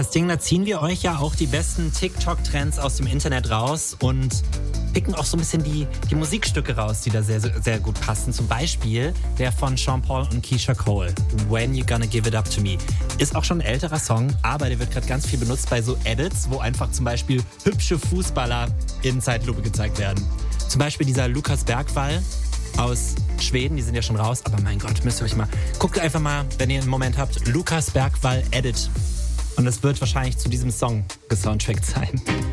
das Ding, da ziehen wir euch ja auch die besten TikTok-Trends aus dem Internet raus und picken auch so ein bisschen die Musikstücke raus, die da sehr, sehr gut passen. Zum Beispiel der von Sean Paul und Keisha Cole, When You Gonna Give It Up To Me. Ist auch schon ein älterer Song, aber der wird gerade ganz viel benutzt bei so Edits, wo einfach zum Beispiel hübsche Fußballer in Zeitlupe gezeigt werden. Zum Beispiel dieser Lukas Bergwall aus Schweden, die sind ja schon raus, aber mein Gott, müsst ihr euch mal, guckt einfach mal, wenn ihr einen Moment habt, Lukas Bergwall Edit. Und es wird wahrscheinlich zu diesem Song gesoundtrackt sein.